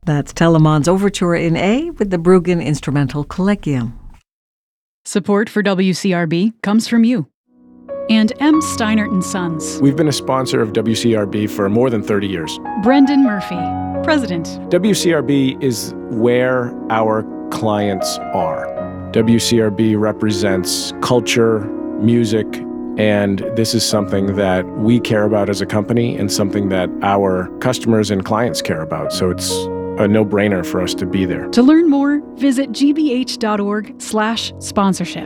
That's Telemann's Overture in A with the Bruggen Instrumental Collegium. Support for WCRB comes from you and M. Steinert & Sons. We've been a sponsor of WCRB for more than 30 years. Brendan Murphy, President. WCRB is where our clients are. WCRB represents culture, music, and this is something that we care about as a company and something that our customers and clients care about. So it's a no-brainer for us to be there. To learn more, visit gbh.org/sponsorship.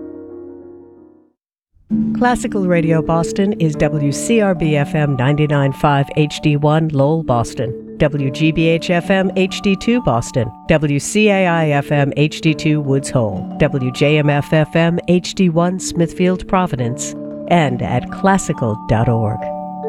Classical Radio Boston is WCRB-FM 99.5 HD1 Lowell, Boston, WGBH-FM HD2 Boston, WCAI-FM HD2 Woods Hole, WJMF-FM HD1 Smithfield, Providence, and at classical.org.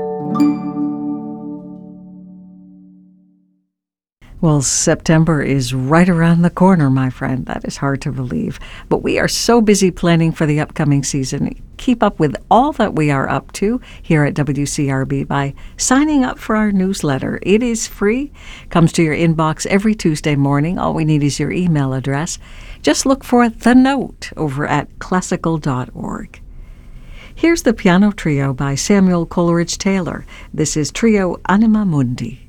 Well, September is right around the corner, my friend. That is hard to believe. But we are so busy planning for the upcoming season. Keep up with all that we are up to here at WCRB by signing up for our newsletter. It is free, comes to your inbox every Tuesday morning. All we need is your email address. Just look for The Note over at classical.org. Here's the piano trio by Samuel Coleridge Taylor. This is Trio Anima Mundi.